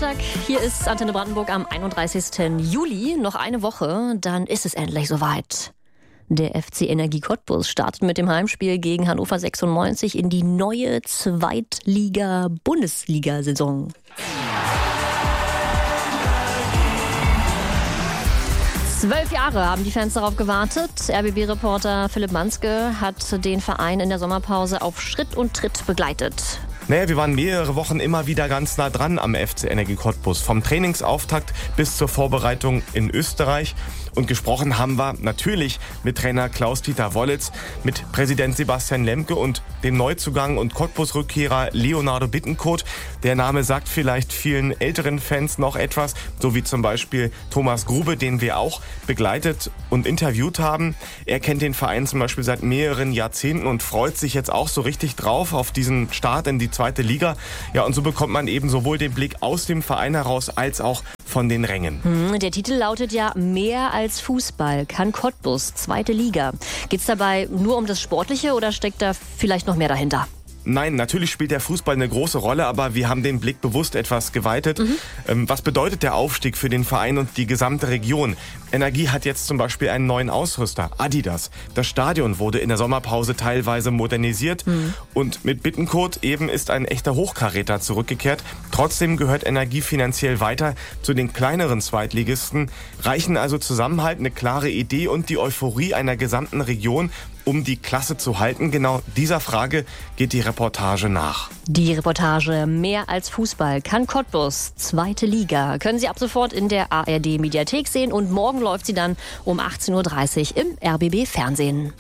Freitag, hier ist Antenne Brandenburg am 31. Juli. Noch eine Woche, dann ist es endlich soweit. Der FC Energie Cottbus startet mit dem Heimspiel gegen Hannover 96 in die neue Zweitliga-Bundesliga-Saison. 12 Jahre haben die Fans darauf gewartet. RBB-Reporter Philipp Manske hat den Verein in der Sommerpause auf Schritt und Tritt begleitet. Naja, wir waren mehrere Wochen immer wieder ganz nah dran am FC Energie Cottbus. Vom Trainingsauftakt bis zur Vorbereitung in Österreich. Und gesprochen haben wir natürlich mit Trainer Klaus-Dieter Wollitz, mit Präsident Sebastian Lemke und dem Neuzugang und Cottbus-Rückkehrer Leonardo Bittencourt. Der Name sagt vielleicht vielen älteren Fans noch etwas, so wie zum Beispiel Thomas Grube, den wir auch begleitet und interviewt haben. Er kennt den Verein zum Beispiel seit mehreren Jahrzehnten und freut sich jetzt auch so richtig drauf auf diesen Start in die zweite Liga. Ja, und so bekommt man eben sowohl den Blick aus dem Verein heraus als auch von den Rängen. Der Titel lautet ja Mehr als Fußball kann Cottbus, zweite Liga. Geht's dabei nur um das Sportliche oder steckt da vielleicht noch mehr dahinter? Nein, natürlich spielt der Fußball eine große Rolle, aber wir haben den Blick bewusst etwas geweitet. Was bedeutet der Aufstieg für den Verein und die gesamte Region? Energie hat jetzt zum Beispiel einen neuen Ausrüster, Adidas. Das Stadion wurde in der Sommerpause teilweise modernisiert und mit Bittencourt eben ist ein echter Hochkaräter zurückgekehrt. Trotzdem gehört Energie finanziell weiter zu den kleineren Zweitligisten, reichen also Zusammenhalt, eine klare Idee und die Euphorie einer gesamten Region, um die Klasse zu halten? Genau dieser Frage geht die Reportage nach. Die Reportage Mehr als Fußball kann Cottbus, zweite Liga. Können Sie ab sofort in der ARD-Mediathek sehen und morgen läuft sie dann um 18.30 Uhr im RBB-Fernsehen.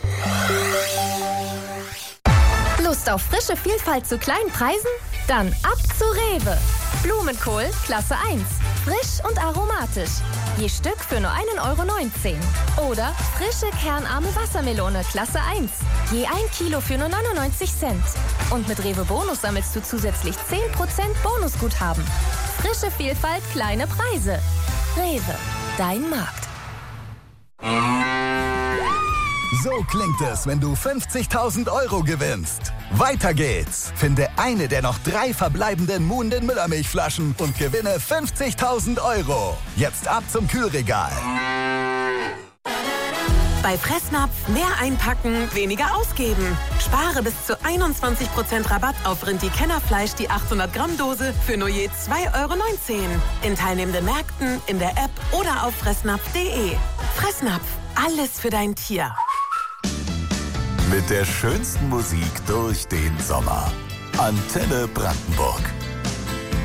Lust auf frische Vielfalt zu kleinen Preisen? Dann ab zu Rewe. Blumenkohl Klasse 1. Frisch und aromatisch. Je Stück für nur 1,19 €. Oder frische kernarme Wassermelone Klasse 1. Je 1 Kilo für nur 99 Cent. Und mit Rewe Bonus sammelst du zusätzlich 10% Bonusguthaben. Frische Vielfalt, kleine Preise. Rewe, dein Markt. So klingt es, wenn du 50.000 € gewinnst. Weiter geht's. Finde eine der noch 3 verbleibenden Muhnden Müllermilchflaschen und gewinne 50.000 €. Jetzt ab zum Kühlregal. Bei Fressnapf mehr einpacken, weniger ausgeben. Spare bis zu 21% Rabatt auf Rindi-Kennerfleisch, die 800-Gramm-Dose für nur je 2,19 € in teilnehmenden Märkten, in der App oder auf fressnapf.de. Fressnapf, alles für dein Tier. Mit der schönsten Musik durch den Sommer. Antenne Brandenburg.